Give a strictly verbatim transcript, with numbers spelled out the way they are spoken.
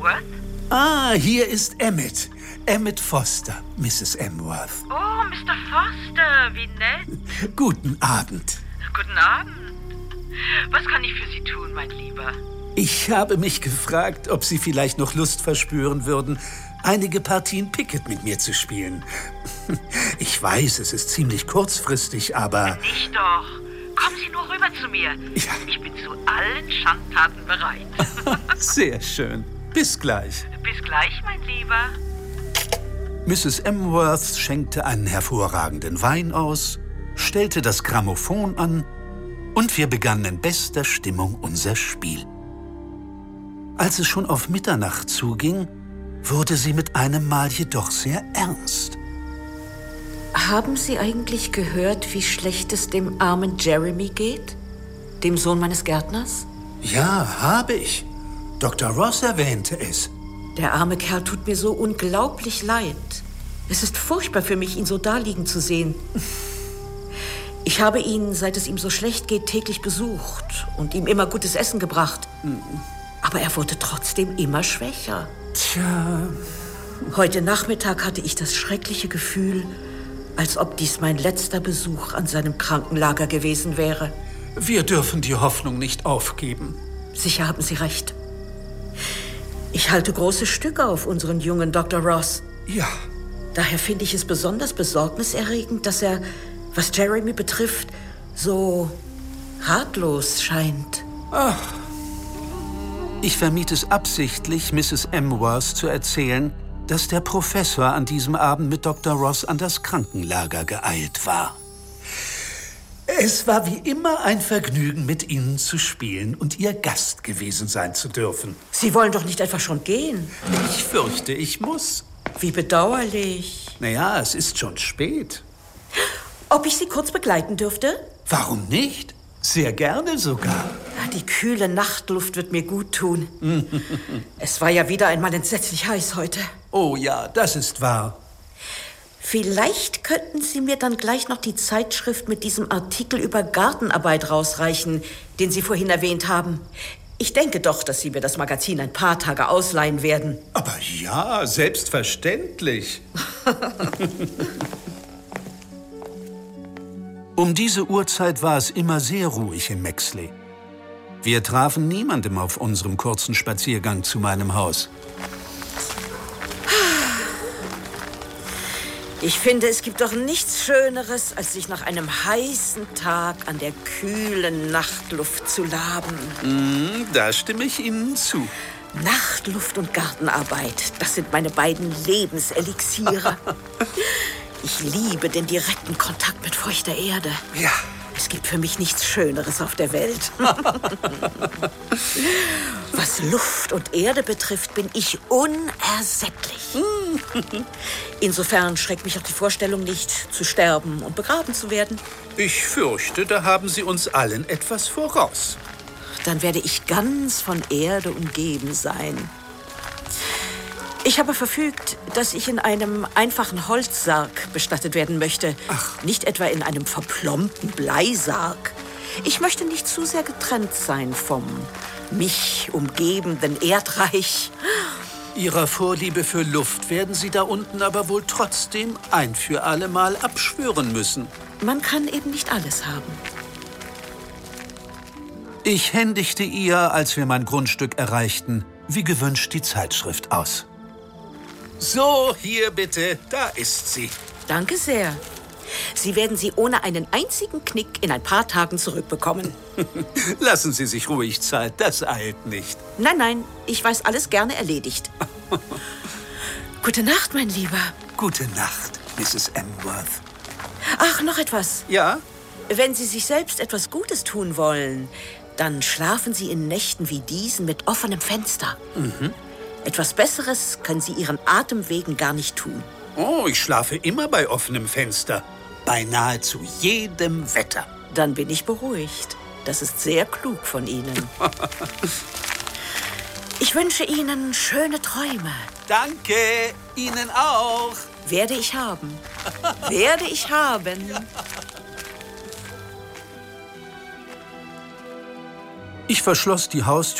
Emworth? Ah, hier ist Emmett. Emmett Foster, Misses Emworth. Oh, Mister Foster, wie nett. Guten Abend. Guten Abend. Was kann ich für Sie tun, mein Lieber? Ich habe mich gefragt, ob Sie vielleicht noch Lust verspüren würden, einige Partien Piquet mit mir zu spielen. Ich weiß, es ist ziemlich kurzfristig, aber... Nicht doch. Kommen Sie nur rüber zu mir. Ja. Ich bin zu allen Schandtaten bereit. Sehr schön. Bis gleich. Bis gleich, mein Lieber. Misses Emworth schenkte einen hervorragenden Wein aus, stellte das Grammophon an und wir begannen in bester Stimmung unser Spiel. Als es schon auf Mitternacht zuging, wurde sie mit einem Mal jedoch sehr ernst. Haben Sie eigentlich gehört, wie schlecht es dem armen Jeremy geht? Dem Sohn meines Gärtners? Ja, habe ich. Doktor Ross erwähnte es. Der arme Kerl tut mir so unglaublich leid. Es ist furchtbar für mich, ihn so daliegen zu sehen. Ich habe ihn, seit es ihm so schlecht geht, täglich besucht und ihm immer gutes Essen gebracht. Aber er wurde trotzdem immer schwächer. Tja. Heute Nachmittag hatte ich das schreckliche Gefühl, als ob dies mein letzter Besuch an seinem Krankenlager gewesen wäre. Wir dürfen die Hoffnung nicht aufgeben. Sicher haben Sie recht. Ich halte große Stücke auf unseren jungen Doktor Ross. Ja. Daher finde ich es besonders besorgniserregend, dass er, was Jeremy betrifft, so ratlos scheint. Ach. Ich vermied es absichtlich, Misses Emworth zu erzählen, dass der Professor an diesem Abend mit Doktor Ross an das Krankenlager geeilt war. Es war wie immer ein Vergnügen, mit Ihnen zu spielen und Ihr Gast gewesen sein zu dürfen. Sie wollen doch nicht etwa schon gehen? Ich fürchte, ich muss. Wie bedauerlich. Naja, es ist schon spät. Ob ich Sie kurz begleiten dürfte? Warum nicht? Sehr gerne sogar. Die kühle Nachtluft wird mir gut tun. Es war ja wieder einmal entsetzlich heiß heute. Oh ja, das ist wahr. Vielleicht könnten Sie mir dann gleich noch die Zeitschrift mit diesem Artikel über Gartenarbeit rausreichen, den Sie vorhin erwähnt haben. Ich denke doch, dass Sie mir das Magazin ein paar Tage ausleihen werden. Aber ja, selbstverständlich. Um diese Uhrzeit war es immer sehr ruhig in Mexley. Wir trafen niemandem auf unserem kurzen Spaziergang zu meinem Haus. Ich finde, es gibt doch nichts Schöneres, als sich nach einem heißen Tag an der kühlen Nachtluft zu laben. Mm, da stimme ich Ihnen zu. Nachtluft und Gartenarbeit, das sind meine beiden Lebenselixiere. Ich liebe den direkten Kontakt mit feuchter Erde. Ja. Es gibt für mich nichts Schöneres auf der Welt. Was Luft und Erde betrifft, bin ich unersättlich. Insofern schreckt mich auch die Vorstellung nicht, zu sterben und begraben zu werden. Ich fürchte, da haben Sie uns allen etwas voraus. Dann werde ich ganz von Erde umgeben sein. Ich habe verfügt, dass ich in einem einfachen Holzsarg bestattet werden möchte. Ach. Nicht etwa in einem verplombten Bleisarg. Ich möchte nicht zu sehr getrennt sein vom mich umgebenden Erdreich. Ihrer Vorliebe für Luft werden Sie da unten aber wohl trotzdem ein für alle Mal abschwören müssen. Man kann eben nicht alles haben. Ich händigte ihr, als wir mein Grundstück erreichten, wie gewünscht die Zeitschrift aus. So, hier bitte, da ist sie. Danke sehr. Sie werden sie ohne einen einzigen Knick in ein paar Tagen zurückbekommen. Lassen Sie sich ruhig Zeit, das eilt nicht. Nein, nein, ich weiß alles gerne erledigt. Gute Nacht, mein Lieber. Gute Nacht, Misses Emworth. Ach, noch etwas. Ja? Wenn Sie sich selbst etwas Gutes tun wollen, dann schlafen Sie in Nächten wie diesen mit offenem Fenster. Mhm. Etwas Besseres können Sie Ihren Atemwegen gar nicht tun. Oh, ich schlafe immer bei offenem Fenster. Bei nahezu jedem Wetter. Dann bin ich beruhigt. Das ist sehr klug von Ihnen. Ich wünsche Ihnen schöne Träume. Danke, Ihnen auch. Werde ich haben. Werde ich haben. Ich verschloss die Haustür